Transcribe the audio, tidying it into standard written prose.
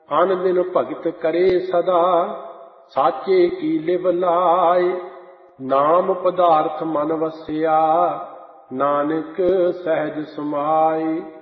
ਅਨ ਦਿਨ ਭਗਤ ਕਰੇ ਸਦਾ, ਸਾਚੇ ਕੀ ਲਿਵ ਲਾਏ। ਨਾਮ ਪਦਾਰਥ ਮਨ ਵਸਿਆ, ਨਾਨਕ ਸਹਿਜ ਸਮਾਏ।